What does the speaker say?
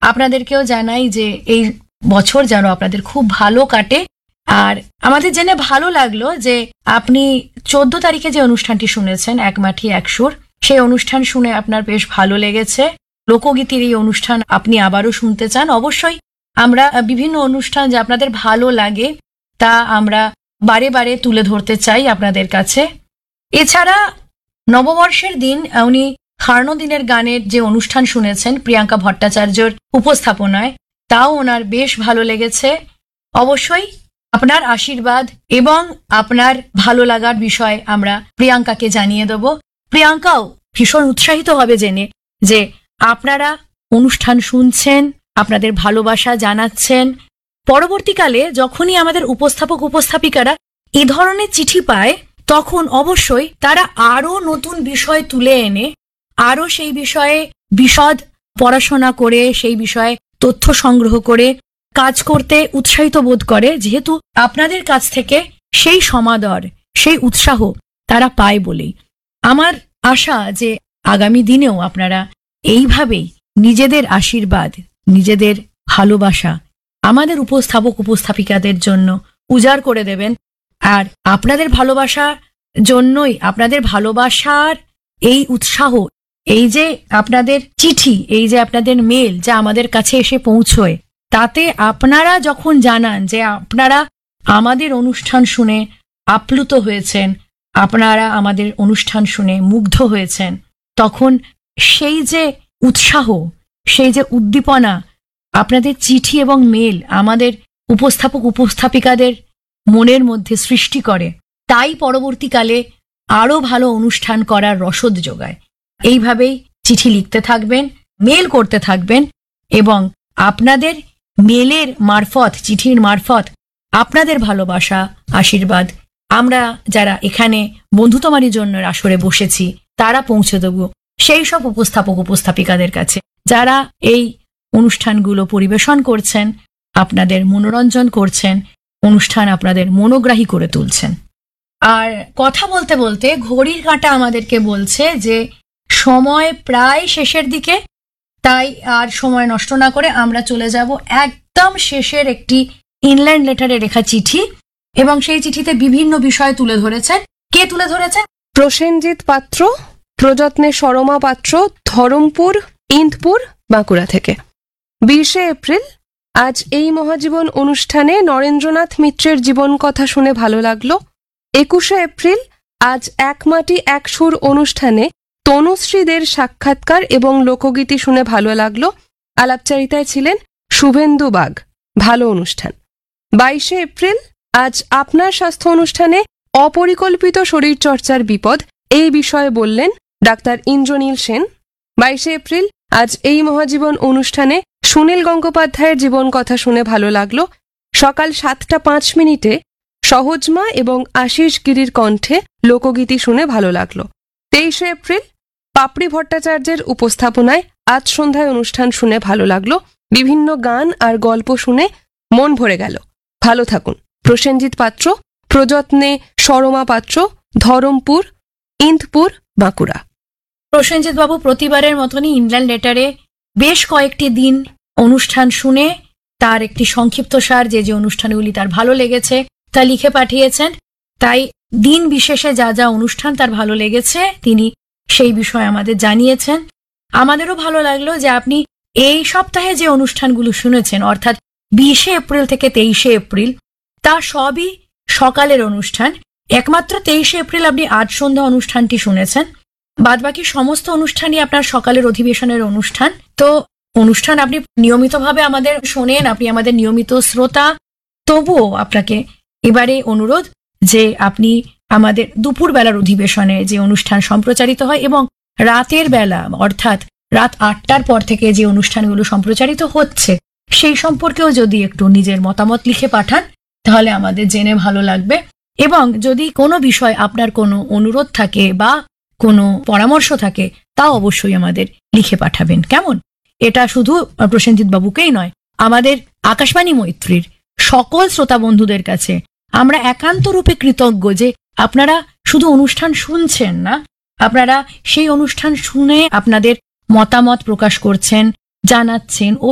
আপনাদেরকেও জানাই যে এই বছর যেন আপনাদের খুব ভালো কাটে। আর আমাদের জেনে ভালো লাগলো যে আপনি 14 তারিখে যে অনুষ্ঠানটি শুনেছেন এক মাটি এক সুর, সেই অনুষ্ঠান শুনে আপনার বেশ ভালো লেগেছে। লোকগীতির এই অনুষ্ঠান আপনি আবারও শুনতে চান। অবশ্যই আমরা বিভিন্ন অনুষ্ঠান যে আপনাদের ভালো লাগে তা আমরা বারে বারে তুলে ধরতে চাই আপনাদের কাছে। এছাড়া নববর্ষের দিন উনি হার্নো দিনের গানের যে অনুষ্ঠান শুনেছেন প্রিয়াঙ্কা ভট্টাচার্যর উপস্থাপনায়, তাও ওনার বেশ ভালো লেগেছে। অবশ্যই আপনার আশীর্বাদ এবং আপনার ভালো লাগার বিষয় আমরা প্রিয়াঙ্কাকে জানিয়ে দেব। প্রিয়াঙ্কাও ভীষণ উৎসাহিত হবে জেনে যে আপনারা অনুষ্ঠান শুনছেন, আপনাদের ভালোবাসা জানাচ্ছেন। পরবর্তীকালে যখনই আমাদের উপস্থাপক উপস্থাপিকারা এই ধরনের চিঠি পায় তখন অবশ্যই তারা আরো নতুন বিষয় তুলে এনে আরো সেই বিষয়ে বিশদ পড়াশোনা করে সেই বিষয়ে তথ্য সংগ্রহ করে কাজ করতে উৎসাহিত বোধ করে, যেহেতু আপনাদের কাছ থেকে সেই সমাদর সেই উৎসাহ তারা পায় বলেই। আমার আশা যে আগামী দিনেও আপনারা এইভাবেই নিজেদের আশীর্বাদ নিজেদের ভালোবাসা আমাদের উপস্থাপক উপস্থাপিকাদের জন্য উজাড় করে দেবেন। আর আপনাদের ভালোবাসার জন্যই, আপনাদের ভালোবাসার এই উৎসাহ, এই যে আপনাদের চিঠি, এই যে আপনাদের মেল যা আমাদের কাছে এসে পৌঁছয়, তাতে আপনারা যখন জানান যে আপনারা আমাদের অনুষ্ঠান শুনে আপ্লুত হয়েছেন, আপনারা আমাদের অনুষ্ঠান শুনে মুগ্ধ হয়েছেন, তখন সেই যে উৎসাহ, সেই যে উদ্দীপনা আপনাদের চিঠি এবং মেল আমাদের উপস্থাপক উপস্থাপিকাদের মনের মধ্যে সৃষ্টি করে, তাই পরবর্তীকালে আরো ভালো অনুষ্ঠান করার রসদ যোগায়। এইভাবেই চিঠি লিখতে থাকবেন, মেল করতে থাকবেন এবং আপনাদের মেলের মারফত, চিঠির মারফত আপনাদের ভালোবাসা আশীর্বাদ আমরা যারা এখানে বন্ধুতমারী জন্য আসরে বসেছি তারা পৌঁছে দেব সেই সব উপস্থাপক উপস্থাপিকাদের কাছে যারা এই অনুষ্ঠানগুলো পরিবেশন করছেন, আপনাদের মনোরঞ্জন করছেন, অনুষ্ঠান আপনাদের মনোগ্রাহী করে তুলছেন। আর কথা বলতে বলতে ঘড়ির কাঁটা আমাদেরকে বলছে যে সময় প্রায় শেষের দিকে, তাই আর সময় নষ্ট না করে আমরা চলে যাব একদম শেষের একটি ইনল্যান্ড লেটারে লেখা চিঠি, এবং সেই চিঠিতে বিভিন্ন বিষয় তুলে ধরেছেন। কে তুলে ধরেছেন? প্রসেনজিৎ পাত্র, প্রযত্নে সরমা পাত্র, ধরমপুর, ইন্দপুর, বাঁকুড়া থেকে। 20 এপ্রিল, আজ এই মহাজীবন অনুষ্ঠানে নরেন্দ্রনাথ মিত্রের জীবন কথা শুনে ভালো লাগলো। 21 এপ্রিল, আজ এক মাটি এক সুর অনুষ্ঠানে তনুশ্রীদের সাক্ষাৎকার এবং লোকগীতি শুনে ভালো লাগলো। আলাপচারিতায় ছিলেন শুভেন্দু বাগ। ভালো অনুষ্ঠান। 22 এপ্রিল, আজ আপনার স্বাস্থ্য অনুষ্ঠানে অপরিকল্পিত শরীরচর্চার বিপদ এই বিষয়ে বললেন ডাক্তার ইন্দ্রনীল সেন। 22 এপ্রিল, আজ এই মহাজীবন অনুষ্ঠানে সুনীল গঙ্গোপাধ্যায়ের জীবন কথা শুনে ভালো লাগলো। সকাল 7:05 সহজমা এবং আশিস গিরির কণ্ঠে লোকগীতি শুনে ভালো লাগলো। 23 এপ্রিল, পাপড়ি ভট্টাচার্যের উপস্থাপনায় আজ সন্ধ্যায় অনুষ্ঠান শুনে ভালো লাগলো। বিভিন্ন গান আর গল্প শুনে মন ভরে গেল। ভালো থাকুন। প্রসেনজিৎ পাত্র, প্রযত্নে সরমা পাত্র, ধরমপুর, ইন্দপুর, বাঁকুড়া। প্রসেনজিৎ বাবু প্রতিবারের মতনই ইনল্যান্ড লেটারে বেশ কয়েকটি দিন অনুষ্ঠান শুনে তার একটি সংক্ষিপ্ত সার, যে যে অনুষ্ঠানগুলি তার ভালো লেগেছে তা লিখে পাঠিয়েছেন। তাই দিন বিশেষে যা যা অনুষ্ঠান তার ভালো লেগেছে তিনি সেই বিষয়ে আমাদের জানিয়েছেন। আমাদেরও ভালো লাগলো যে আপনি এই সপ্তাহে যে অনুষ্ঠানগুলো শুনেছেন, অর্থাৎ 20 এপ্রিল থেকে 23 এপ্রিল, তা সবই সকালের অনুষ্ঠান। একমাত্র 23 এপ্রিল আপনি আজ সন্ধ্যা অনুষ্ঠানটি শুনেছেন, বাদবাকি সমস্ত অনুষ্ঠানই আপনার সকালের অধিবেশনের অনুষ্ঠান। তো অনুষ্ঠান আপনি নিয়মিতভাবে আমাদের শোনেন, আপনি আমাদের নিয়মিত শ্রোতা। তবুও আপনাকে এবারে অনুরোধ যে আপনি আমাদের দুপুর বেলার অধিবেশনে যে অনুষ্ঠান সম্প্রচারিত হয় এবং রাতের বেলা অর্থাৎ রাত 8টার পর থেকে যে অনুষ্ঠানগুলো সম্প্রচারিত হচ্ছে সেই সম্পর্কেও যদি একটু নিজের মতামত লিখে পাঠান তাহলে আমাদের জেনে ভালো লাগবে। এবং যদি কোনো বিষয় আপনার কোনো অনুরোধ থাকে বা কোনো পরামর্শ থাকে তা অবশ্যই আমাদের লিখে পাঠাবেন। কেমন? এটা শুধু প্রসেনজিৎ বাবুকেই নয়, আমাদের আকাশবাণী মৈত্রীর সকল শ্রোতা বন্ধুদের কাছে আমরা একান্ত রূপে কৃতজ্ঞ যে আপনারা শুধু অনুষ্ঠান শুনছেন না, আপনারা সেই অনুষ্ঠান শুনে আপনাদের মতামত প্রকাশ করছেন, জানাচ্ছেন ও